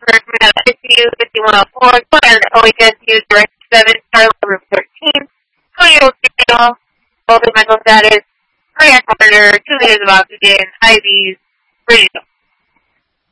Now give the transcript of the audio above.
recommend ICU 5104, and OHSU Direct 7, Charlotte Room 13, 20-year-old female, both mental status, cardiac monitor, 2 liters of oxygen, IVs, ready to go.